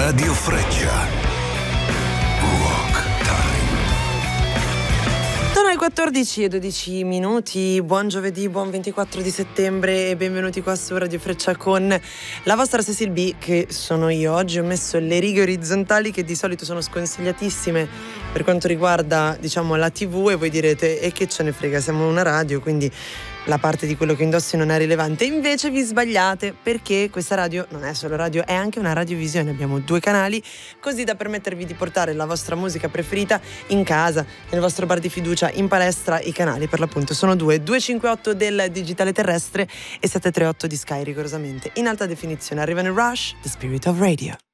Radio Freccia. Rock Time. Sono le 14:12. Buon giovedì, buon 24 di settembre e benvenuti qua su Radio Freccia con la vostra Cecil B, che sono io. Oggi ho messo le righe orizzontali che di solito sono sconsigliatissime per quanto riguarda, diciamo, la TV, e voi direte: e che ce ne frega, siamo una radio, quindi la parte di quello che indossi non è rilevante. Invece vi sbagliate, perché questa radio non è solo radio, è anche una radiovisione. Abbiamo 2 canali, così da permettervi di portare la vostra musica preferita in casa, nel vostro bar di fiducia, in palestra. I canali per l'appunto sono 258 del digitale terrestre e 738 di Sky, rigorosamente in alta definizione. Arrivano il Rush, The Spirit of Radio.